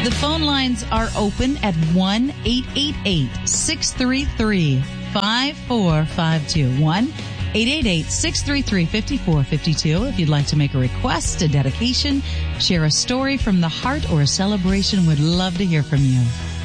The phone lines are open at 1-888-633-5452. 1-888-633-5452. If you'd like to make a request, a dedication, share a story from the heart, or a celebration, we'd love to hear from you.